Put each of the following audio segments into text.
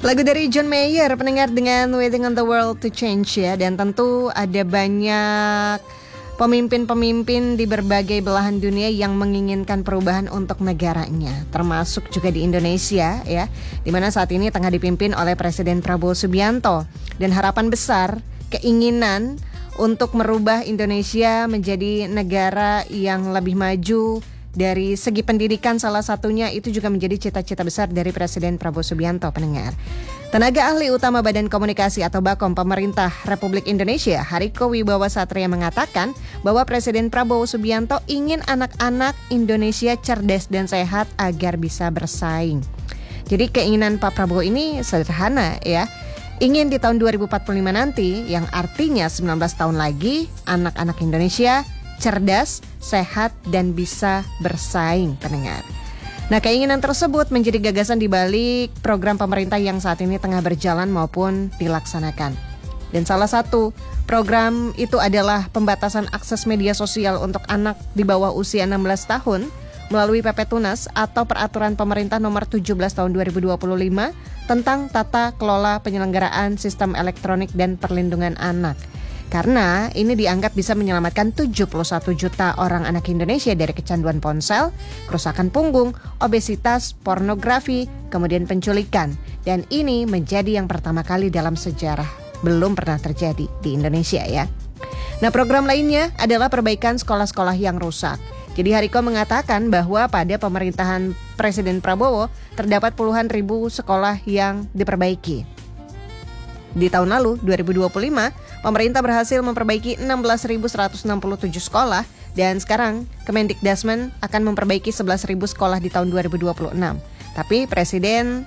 Lagu dari John Mayer, pendengar, dengan Waiting on the World to Change ya. Dan tentu ada banyak pemimpin-pemimpin di berbagai belahan dunia yang menginginkan perubahan untuk negaranya, termasuk juga di Indonesia ya, dimana saat ini tengah dipimpin oleh Presiden Prabowo Subianto. Dan harapan besar, keinginan untuk merubah Indonesia menjadi negara yang lebih maju dari segi pendidikan, salah satunya itu juga menjadi cita-cita besar dari Presiden Prabowo Subianto, pendengar. Tenaga ahli utama Badan Komunikasi atau BAKOM Pemerintah Republik Indonesia, Hariko Wibawa Satria, mengatakan bahwa Presiden Prabowo Subianto ingin anak-anak Indonesia cerdas dan sehat agar bisa bersaing. Jadi keinginan Pak Prabowo ini sederhana ya. Ingin di tahun 2045 nanti, yang artinya 19 tahun lagi, anak-anak Indonesia cerdas, sehat, dan bisa bersaing, pendengar. Nah, keinginan tersebut menjadi gagasan di balik program pemerintah yang saat ini tengah berjalan maupun dilaksanakan. Dan salah satu program itu adalah pembatasan akses media sosial untuk anak di bawah usia 16 tahun melalui PP Tunas atau Peraturan Pemerintah Nomor 17 Tahun 2025 tentang tata kelola penyelenggaraan sistem elektronik dan perlindungan anak. Karena ini dianggap bisa menyelamatkan 71 juta orang anak Indonesia dari kecanduan ponsel, kerusakan punggung, obesitas, pornografi, kemudian penculikan. Dan ini menjadi yang pertama kali dalam sejarah, belum pernah terjadi di Indonesia ya. Nah, program lainnya adalah perbaikan sekolah-sekolah yang rusak. Jadi Hariko mengatakan bahwa pada pemerintahan Presiden Prabowo terdapat puluhan ribu sekolah yang diperbaiki. Di tahun lalu, 2025, pemerintah berhasil memperbaiki 16.167 sekolah dan sekarang Kemendikbudrismen akan memperbaiki 11.000 sekolah di tahun 2026. Tapi Presiden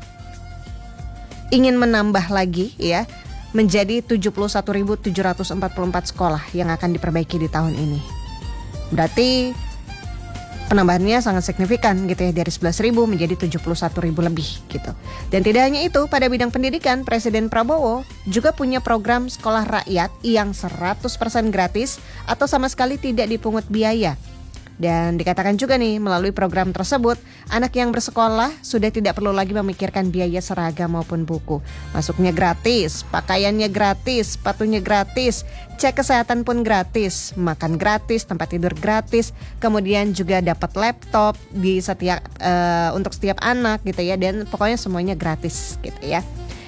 ingin menambah lagi ya, menjadi 71.744 sekolah yang akan diperbaiki di tahun ini. Berarti penambahannya sangat signifikan gitu ya, dari 11.000 menjadi 71.000 lebih gitu. Dan tidak hanya itu, pada bidang pendidikan, Presiden Prabowo juga punya program sekolah rakyat yang 100% gratis atau sama sekali tidak dipungut biaya. Dan dikatakan juga nih, melalui program tersebut, anak yang bersekolah sudah tidak perlu lagi memikirkan biaya seragam maupun buku. Masuknya gratis, pakaiannya gratis, sepatunya gratis, cek kesehatan pun gratis, makan gratis, tempat tidur gratis, kemudian juga dapat laptop di untuk setiap anak gitu ya, dan pokoknya semuanya gratis gitu ya.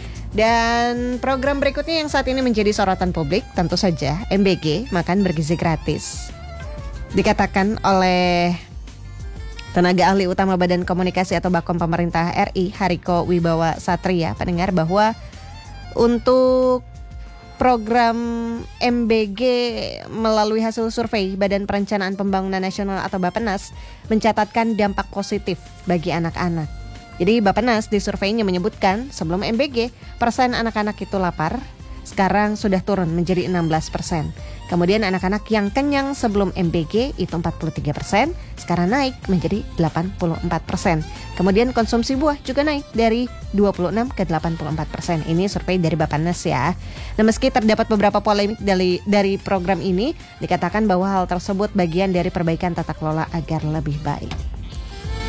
Dan program berikutnya yang saat ini menjadi sorotan publik, tentu saja MBG, makan bergizi gratis. Dikatakan oleh tenaga ahli utama Badan Komunikasi atau BAKOM Pemerintah RI, Hariko Wibawa Satria, pendengar, bahwa untuk program MBG melalui hasil survei Badan Perencanaan Pembangunan Nasional atau Bappenas mencatatkan dampak positif bagi anak-anak. Jadi Bappenas di surveinya menyebutkan sebelum MBG persen anak-anak itu lapar, sekarang sudah turun menjadi 16%. Kemudian anak-anak yang kenyang sebelum MBG itu 43%, sekarang naik menjadi 84%. Kemudian konsumsi buah juga naik dari 26 ke 84%. Ini survei dari Bappenas ya. Nah, meski terdapat beberapa polemik dari program ini, dikatakan bahwa hal tersebut bagian dari perbaikan tata kelola agar lebih baik.